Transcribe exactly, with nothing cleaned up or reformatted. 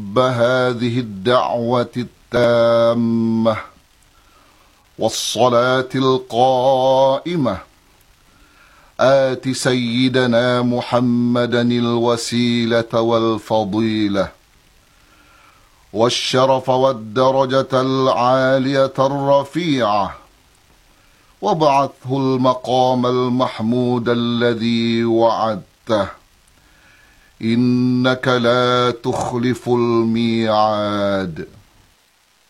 رب هذه الدعوة التامة والصلاة القائمة آت سيدنا محمدا الوسيلة والفضيلة والشرف والدرجة العالية الرفيعة وابعثه المقام المحمود الذي وعدته إنك لا تخلف الميعاد.